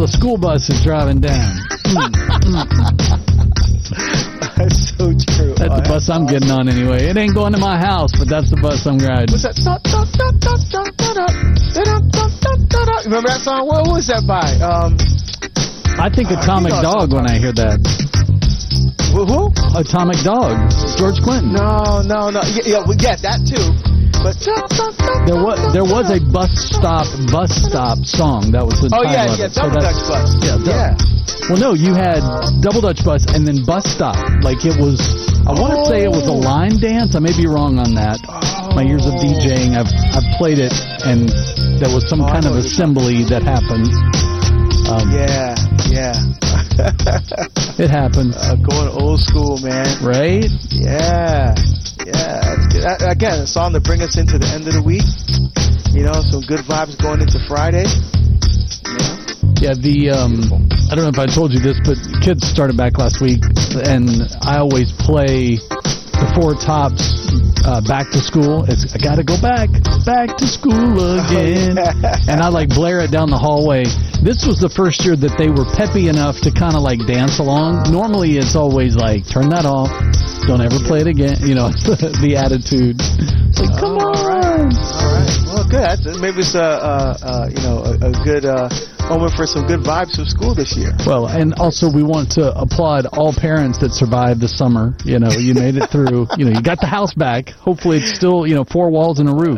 The school bus is driving down. That's so true. That's the bus I'm getting on anyway. It ain't going to my house, but that's the bus I'm riding. What's that? Remember that song? What was that by? I think Atomic Dog when I hear that. Who? Atomic Dog. George Clinton. No. Yeah, that too. But there was a bus stop song that was the title of it. Double Dutch Bus. Yeah. Well, no, you had Double Dutch Bus and then Bus Stop. Like it was, I want to say it was a line dance. I may be wrong on that. My years of DJing, I've played it, and there was some kind of assembly that happened. Yeah. It happened. Going old school, man. Right? Yeah. Again, a song to bring us into the end of the week. You know, some good vibes going into Friday. Yeah, I don't know if I told you this, but kids started back last week, and I always play the Four Tops Back to School. I gotta go back to school again. And I blare it down the hallway. This was the first year that they were peppy enough to kind of dance along. Normally it's always turn that off, don't ever play it again. You know, the attitude. Come on. All right. Well, good. Maybe it's a good omen for some good vibes from school this year. Well, and also we want to applaud all parents that survived the summer. You know, you made it through. You know, you got the house back. Hopefully it's still, 4 walls and a roof.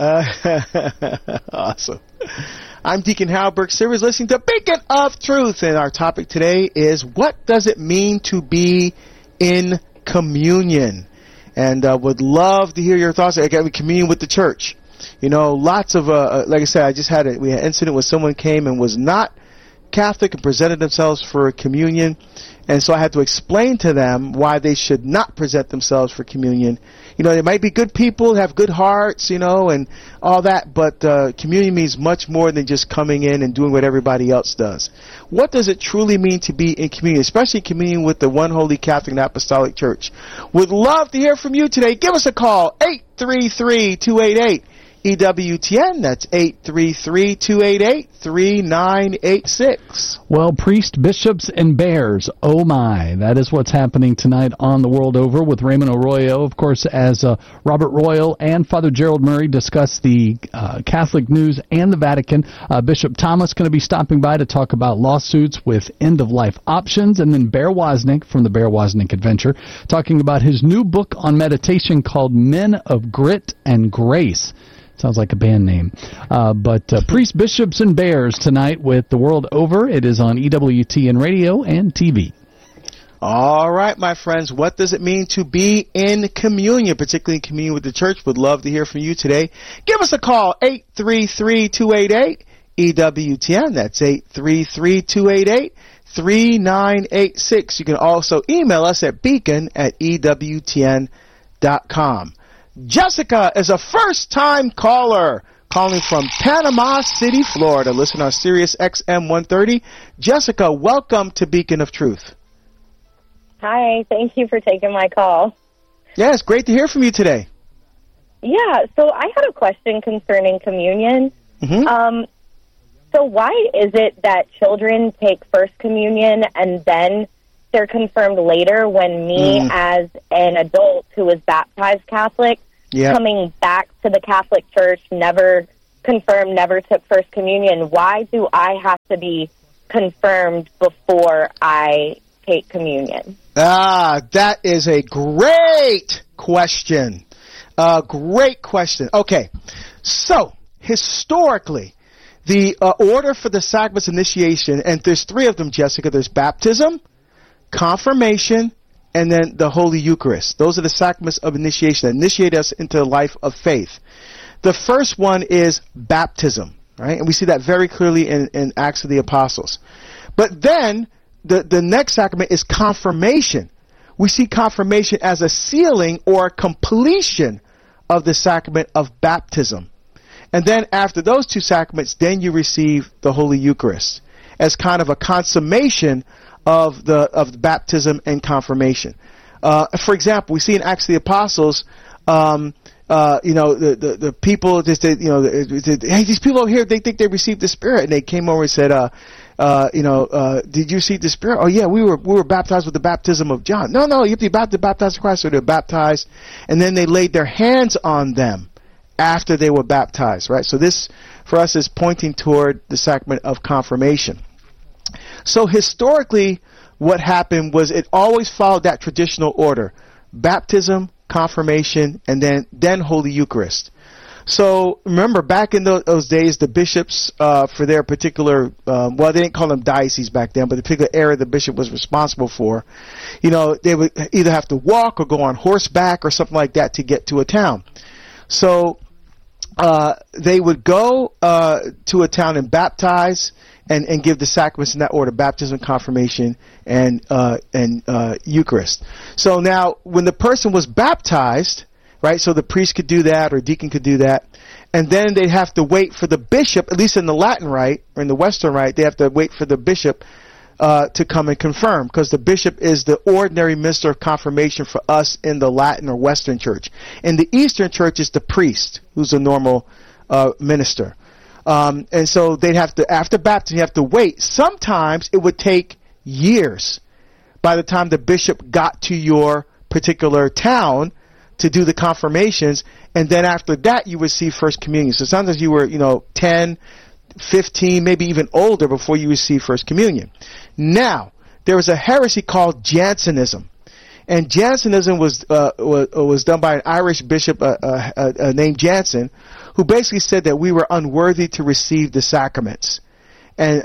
Awesome. I'm Deacon Hal Burke-Sivers, listening to Beacon of Truth, and our topic today is, what does it mean to be in communion? And would love to hear your thoughts. Communion with the church. You know, lots of, like I said, we had an incident where someone came and was not Catholic and presented themselves for communion. And so I had to explain to them why they should not present themselves for communion. You know, they might be good people, have good hearts, and all that, but communion means much more than just coming in and doing what everybody else does. What does it truly mean to be in communion, especially communion with the one holy Catholic and Apostolic Church? Would love to hear from you today. Give us a call, 833-288. EWTN, that's 833-288-3986. Well, priests, bishops, and bears, oh my. That is what's happening tonight on The World Over with Raymond Arroyo. Of course, as Robert Royal and Father Gerald Murray discuss the Catholic news and the Vatican, Bishop Thomas going to be stopping by to talk about lawsuits with end-of-life options, and then Bear Wozniak from the Bear Wozniak Adventure talking about his new book on meditation called Men of Grit and Grace. Sounds like a band name. But priests, bishops, and bears tonight with The World Over. It is on EWTN Radio and TV. All right, my friends. What does it mean to be in communion, particularly in communion with the church? Would love to hear from you today. Give us a call, 833-288-EWTN. That's 833-288-3986. You can also email us at beacon@EWTN.com. Jessica is a first-time caller calling from Panama City, Florida. Listen on Sirius XM 130. Jessica, welcome to Beacon of Truth. Hi, thank you for taking my call. Yeah, it's great to hear from you today. Yeah, so I had a question concerning communion. Mm-hmm. So why is it that children take First Communion and then they're confirmed later, when me as an adult who was baptized Catholic, coming back to the Catholic Church, never confirmed, never took First Communion? Why do I have to be confirmed before I take communion? That is a great question. Great question. Okay, so historically, the order for the sacraments initiation, and there's 3 of them, Jessica. There's baptism, confirmation, and then the Holy Eucharist. Those are the sacraments of initiation that initiate us into the life of faith. The first one is baptism, right? And we see that very clearly in Acts of the Apostles. But then the next sacrament is confirmation. We see confirmation as a sealing or completion of the sacrament of baptism. And then after those 2 sacraments, then you receive the Holy Eucharist as kind of a consummation of the baptism and confirmation. For example, we see in Acts of the Apostles, the people just, hey, these people over here, they think they received the Spirit, and they came over and said, did you see the Spirit? Oh yeah, we were baptized with the baptism of John. No, you have to be baptized in Christ. So they're baptized, and then they laid their hands on them after they were baptized, right? So this, for us, is pointing toward the sacrament of confirmation. So historically, what happened was it always followed that traditional order: baptism, confirmation, and then Holy Eucharist. So remember, back in those days, the bishops, for their particular, they didn't call them dioceses back then, but the particular area the bishop was responsible for, they would either have to walk or go on horseback or something like that to get to a town. So they would go to a town and baptize and give the sacraments in that order: baptism, confirmation, and Eucharist. So now, when the person was baptized, right, so the priest could do that or deacon could do that, and then they'd have to wait for the bishop, at least in the Latin rite or in the Western rite, they have to wait for the bishop to come and confirm, because the bishop is the ordinary minister of confirmation for us in the Latin or Western church. In the Eastern church, it's the priest who's a normal minister. And so they'd have to, after baptism, you have to wait. Sometimes it would take years by the time the bishop got to your particular town to do the confirmations, and then after that you receive First Communion. So sometimes you were, 10, 15, maybe even older before you receive First Communion. Now, there was a heresy called Jansenism. And Jansenism was done by an Irish bishop named Jansen, who basically said that we were unworthy to receive the sacraments. And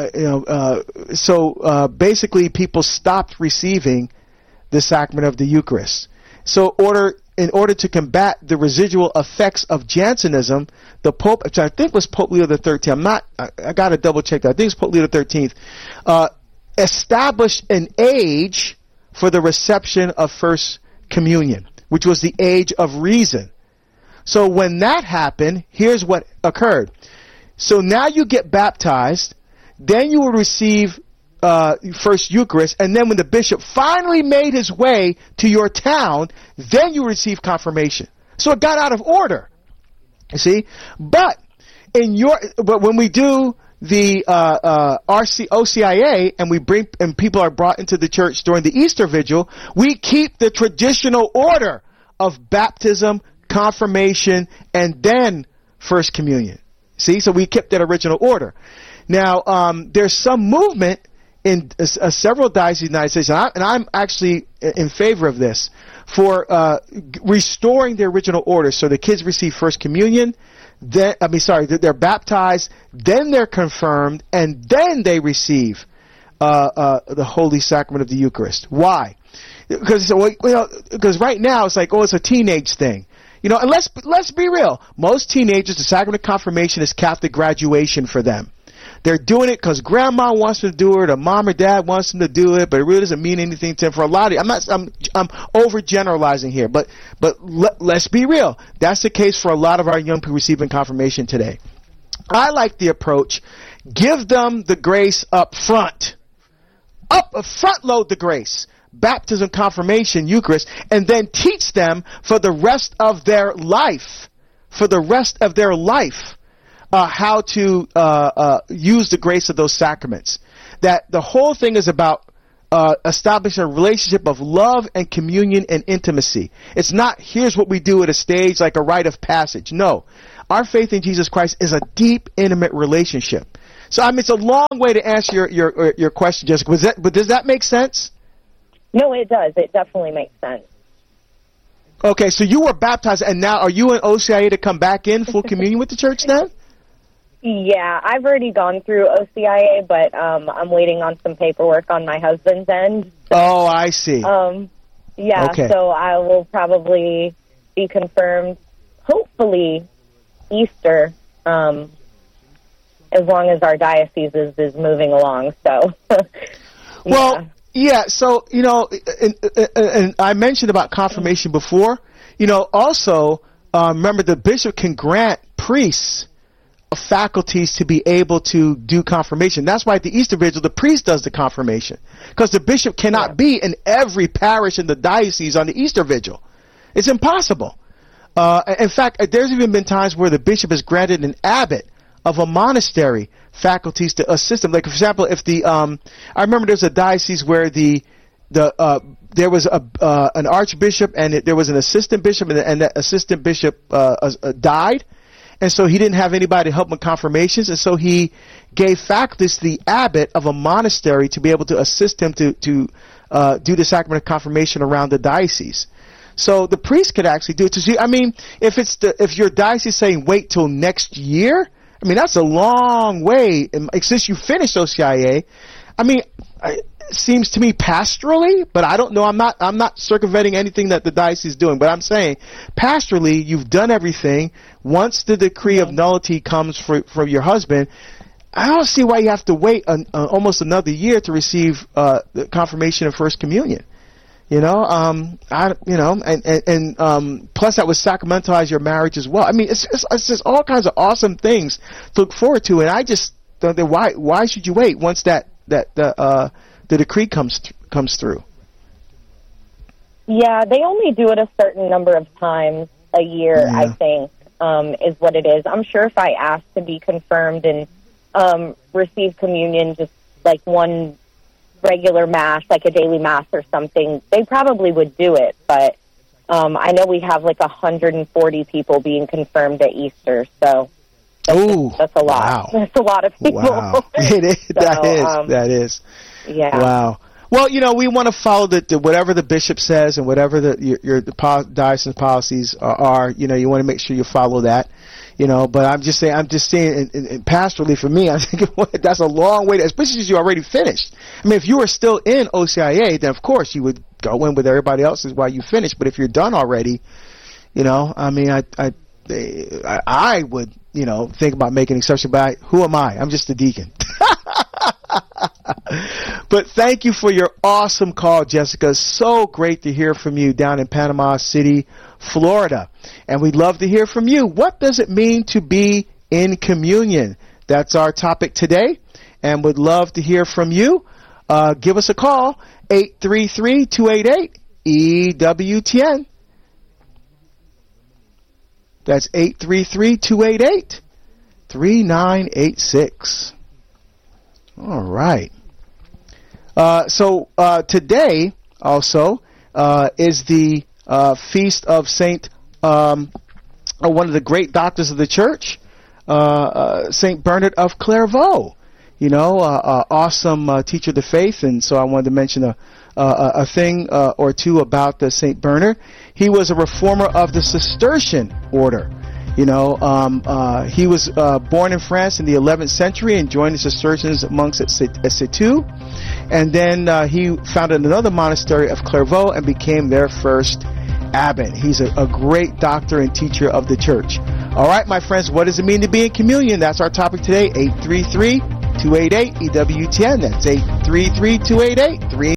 so basically people stopped receiving the sacrament of the Eucharist. So in order to combat the residual effects of Jansenism, the Pope, which I think was Pope Leo XIII, I got to double check that, I think it's Pope Leo XIII, established an age for the reception of First Communion, which was the age of reason. So when that happened, here's what occurred. So now you get baptized, then you will receive First Eucharist, and then when the bishop finally made his way to your town, then you receive confirmation. So it got out of order. You see? But when we do the OCIA and people are brought into the church during the Easter Vigil, we keep the traditional order of baptism, confirmation, and then First Communion. See? So we kept that original order. Now, there's some movement in several dioceses in the United States, and I'm actually in favor of this, for restoring the original order. So the kids receive First Communion, they're baptized, then they're confirmed, and then they receive the Holy Sacrament of the Eucharist. Why? Because right now it's like, it's a teenage thing. And let's be real. Most teenagers, the Sacrament of Confirmation is Catholic graduation for them. They're doing it because grandma wants them to do it, or mom or dad wants them to do it, but it really doesn't mean anything to them. For a lot of, I'm overgeneralizing here, but let's be real. That's the case for a lot of our young people receiving confirmation today. I like the approach: give them the grace up front, front load the grace, baptism, confirmation, Eucharist, and then teach them for the rest of their life. How to use the grace of those sacraments. That the whole thing is about establishing a relationship of love and communion and intimacy. It's not, here's what we do at a stage like a rite of passage. No. Our faith in Jesus Christ is a deep, intimate relationship. So, it's a long way to answer your question, Jessica. But does that make sense? No, it does. It definitely makes sense. Okay, so you were baptized, and now are you in OCIA to come back in full communion with the church then? Yeah, I've already gone through OCIA, but I'm waiting on some paperwork on my husband's end. Oh, I see. Okay. So I will probably be confirmed, hopefully, Easter, as long as our diocese is moving along. So, well, yeah. So and I mentioned about confirmation before. Also remember the bishop can grant priests faculties to be able to do confirmation. That's why at the Easter Vigil, the priest does the confirmation, because the bishop cannot be in every parish in the diocese on the Easter Vigil. It's impossible. In fact, there's even been times where the bishop has granted an abbot of a monastery faculties to assist them. Like, for example, if I remember there's a diocese where there was an archbishop and there was an assistant bishop, and that assistant bishop died, and so he didn't have anybody to help with confirmations, and so he gave faculties to the abbot of a monastery to be able to assist him to do the sacrament of confirmation around the diocese. So the priest could actually do it. I mean, if your diocese is saying wait till next year, I mean, that's a long way. Since you finished OCIA, I mean, it seems to me pastorally, but I don't know. I'm not circumventing anything that the diocese is doing, but I'm saying pastorally, you've done everything. Once the decree of nullity comes for your husband, I don't see why you have to wait almost another year to receive the confirmation of First Communion. You know, plus that would sacramentalize your marriage as well. I mean, it's just all kinds of awesome things to look forward to, and I just don't know why should you wait once the decree comes through? Yeah, they only do it a certain number of times a year, yeah. I think, is what it is. I'm sure if I asked to be confirmed and receive communion, just like one regular mass, like a daily mass or something, they probably would do it. But I know we have like 140 people being confirmed at Easter, so that's a lot. Wow. That's a lot of people. Wow. It is. So, that is. Yeah. Wow. Well, you know, we want to follow whatever the bishop says and whatever the diocese policies are. You know, you want to make sure you follow that. You know, but I'm just saying, in pastorally for me, I think that's a long way, especially if you already finished. I mean, if you were still in OCIA, then of course you would go in with everybody else's while you finish. But if you're done already, you know, I mean, I would, you know, think about making an exception. But who am I? I'm just a deacon. But thank you for your awesome call, Jessica. So great to hear from you down in Panama City, Florida. And we'd love to hear from you. What does it mean to be in communion? That's our topic today. And would love to hear from you. Give us a call, 833-288-EWTN. That's 833-288-3986. All right. So today also is the feast of Saint, one of the great doctors of the church, Saint Bernard of Clairvaux. You know, awesome teacher of the faith, and so I wanted to mention a thing or two about the Saint Bernard. He was a reformer of the Cistercian order. You know, he was born in France in the 11th century and joined the Cistercians monks at Cîteaux. And then he founded another monastery of Clairvaux and became their first abbot. He's a great doctor and teacher of the church. All right, my friends, what does it mean to be in communion? That's our topic today, 833-288-EWTN. That's 833-288-3.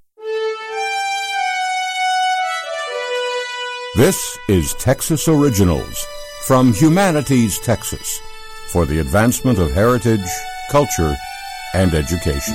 This is Texas Originals from Humanities, Texas, for the advancement of heritage, culture, and education.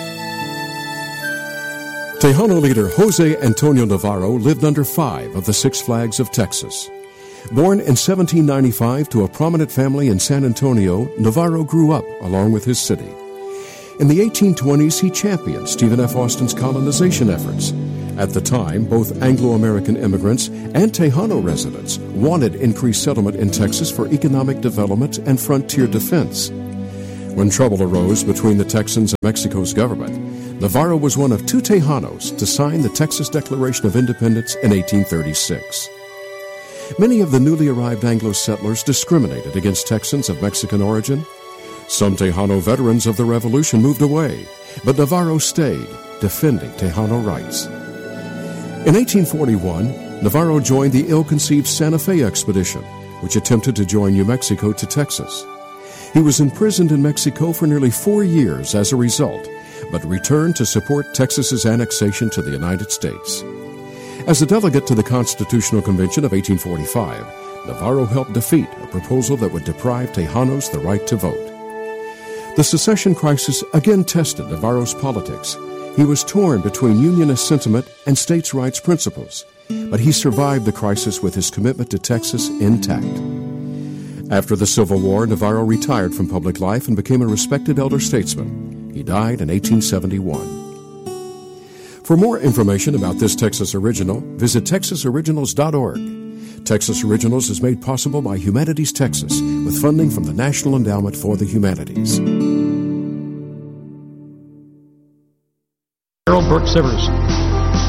Tejano leader Jose Antonio Navarro lived under 5 of the 6 flags of Texas. Born in 1795 to a prominent family in San Antonio, Navarro grew up along with his city. In the 1820s, he championed Stephen F. Austin's colonization efforts. At the time, both Anglo-American immigrants and Tejano residents wanted increased settlement in Texas for economic development and frontier defense. When trouble arose between the Texans and Mexico's government, Navarro was one of 2 Tejanos to sign the Texas Declaration of Independence in 1836. Many of the newly arrived Anglo settlers discriminated against Texans of Mexican origin. Some Tejano veterans of the Revolution moved away, but Navarro stayed, defending Tejano rights. In 1841, Navarro joined the ill-conceived Santa Fe expedition, which attempted to join New Mexico to Texas. He was imprisoned in Mexico for nearly 4 years as a result, but returned to support Texas's annexation to the United States. As a delegate to the Constitutional Convention of 1845, Navarro helped defeat a proposal that would deprive Tejanos the right to vote. The secession crisis again tested Navarro's politics. He was torn between unionist sentiment and states' rights principles, but he survived the crisis with his commitment to Texas intact. After the Civil War, Navarro retired from public life and became a respected elder statesman. He died in 1871. For more information about this Texas Original, visit texasoriginals.org. Texas Originals is made possible by Humanities Texas with funding from the National Endowment for the Humanities. Harold Brooks Sivers.